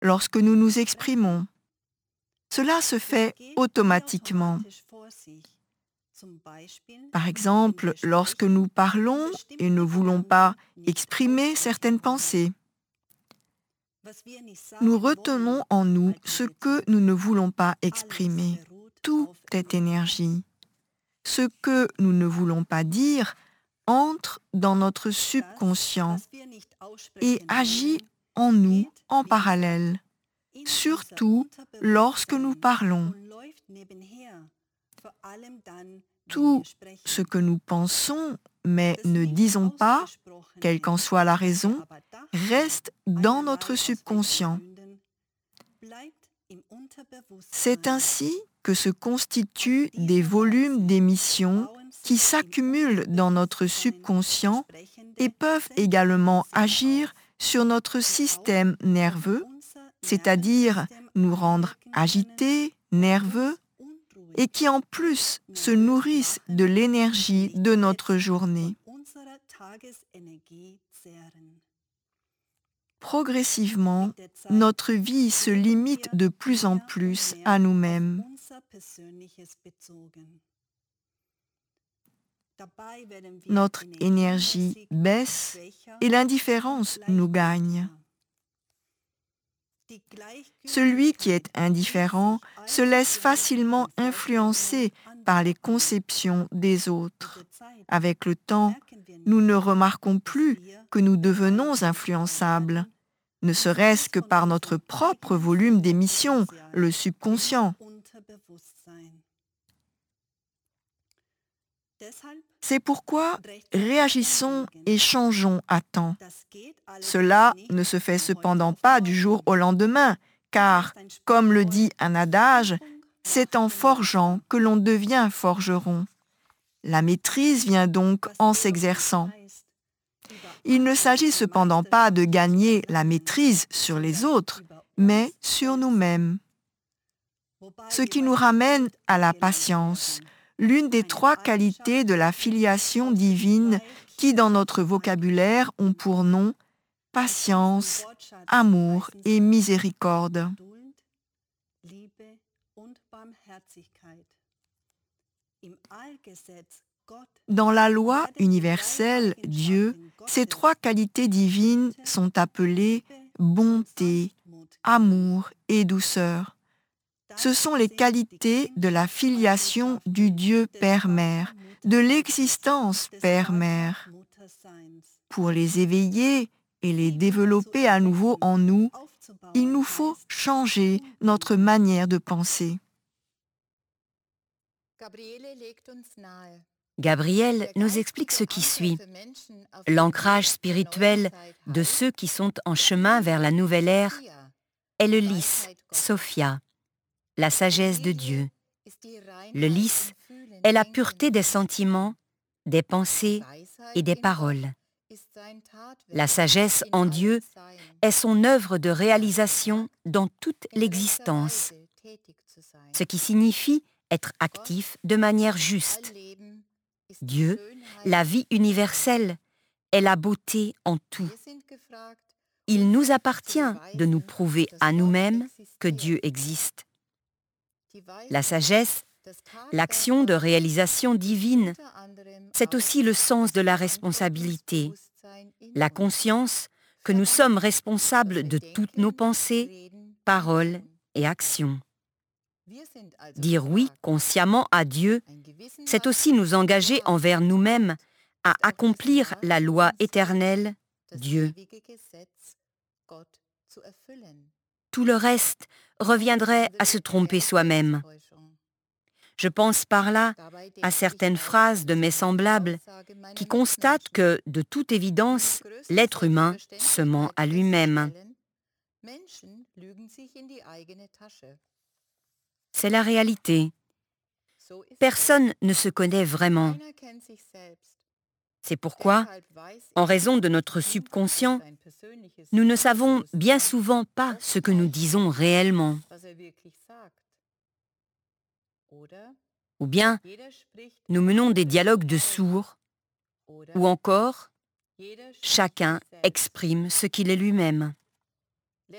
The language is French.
lorsque nous nous exprimons. Cela se fait automatiquement. Par exemple, lorsque nous parlons et ne voulons pas exprimer certaines pensées. Nous retenons en nous ce que nous ne voulons pas exprimer. Tout est énergie. Ce que nous ne voulons pas dire entre dans notre subconscient et agit en nous en parallèle, surtout lorsque nous parlons. Tout ce que nous pensons mais ne disons pas, quelle qu'en soit la raison, reste dans notre subconscient. C'est ainsi que se constituent des volumes d'émissions qui s'accumulent dans notre subconscient et peuvent également agir sur notre système nerveux, c'est-à-dire nous rendre agités, nerveux, et qui en plus se nourrissent de l'énergie de notre journée. Progressivement, notre vie se limite de plus en plus à nous-mêmes. Notre énergie baisse et l'indifférence nous gagne. Celui qui est indifférent se laisse facilement influencer par les conceptions des autres. Avec le temps, nous ne remarquons plus que nous devenons influençables, ne serait-ce que par notre propre volume d'émission, le subconscient. C'est pourquoi réagissons et changeons à temps. Cela ne se fait cependant pas du jour au lendemain, car, comme le dit un adage, c'est en forgeant que l'on devient forgeron. La maîtrise vient donc en s'exerçant. Il ne s'agit cependant pas de gagner la maîtrise sur les autres, mais sur nous-mêmes. Ce qui nous ramène à la patience, l'une des 3 qualités de la filiation divine qui, dans notre vocabulaire, ont pour nom patience, amour et miséricorde. Dans la loi universelle, Dieu, ces 3 qualités divines sont appelées bonté, amour et douceur. Ce sont les qualités de la filiation du Dieu Père-Mère, de l'existence Père-Mère. Pour les éveiller et les développer à nouveau en nous, il nous faut changer notre manière de penser. Gabriel nous explique ce qui suit. L'ancrage spirituel de ceux qui sont en chemin vers la nouvelle ère est le lys, Sophia, la sagesse de Dieu. Le lys est la pureté des sentiments, des pensées et des paroles. La sagesse en Dieu est son œuvre de réalisation dans toute l'existence, ce qui signifie être actif de manière juste. Dieu, la vie universelle, est la beauté en tout. Il nous appartient de nous prouver à nous-mêmes que Dieu existe. La sagesse, l'action de réalisation divine, c'est aussi le sens de la responsabilité, la conscience que nous sommes responsables de toutes nos pensées, paroles et actions. Dire oui consciemment à Dieu, c'est aussi nous engager envers nous-mêmes à accomplir la loi éternelle, Dieu. Tout le reste reviendrait à se tromper soi-même. Je pense par là à certaines phrases de mes semblables qui constatent que, de toute évidence, l'être humain se ment à lui-même. C'est la réalité. Personne ne se connaît vraiment. C'est pourquoi, en raison de notre subconscient, nous ne savons bien souvent pas ce que nous disons réellement. Ou bien, nous menons des dialogues de sourds, ou encore, chacun exprime ce qu'il est lui-même.